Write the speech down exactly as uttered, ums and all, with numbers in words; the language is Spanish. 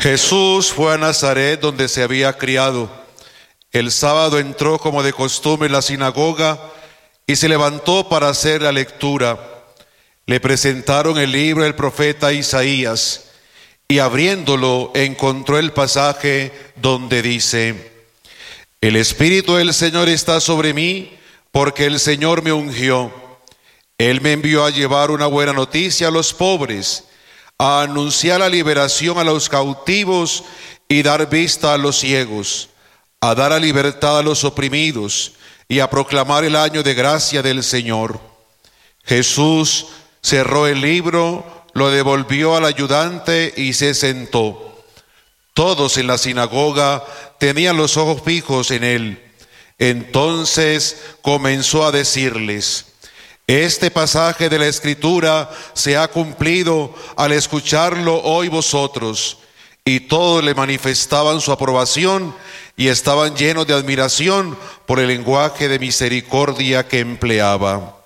Jesús fue a Nazaret, donde se había criado. El sábado entró como de costumbre en la sinagoga y se levantó para hacer la lectura. Le presentaron el libro del profeta Isaías y abriéndolo encontró el pasaje donde dice: El Espíritu del Señor está sobre mí, porque el Señor me ungió. Él me envió a llevar una buena noticia a los pobres, a anunciar la liberación a los cautivos y dar vista a los ciegos, a dar a libertad a los oprimidos y a proclamar el año de gracia del Señor. Jesús cerró el libro, lo devolvió al ayudante y se sentó. Todos en la sinagoga tenían los ojos fijos en él. Entonces comenzó a decirles: Este pasaje de la Escritura se ha cumplido al escucharlo hoy vosotros. Y todos le manifestaban su aprobación y estaban llenos de admiración por el lenguaje de misericordia que empleaba.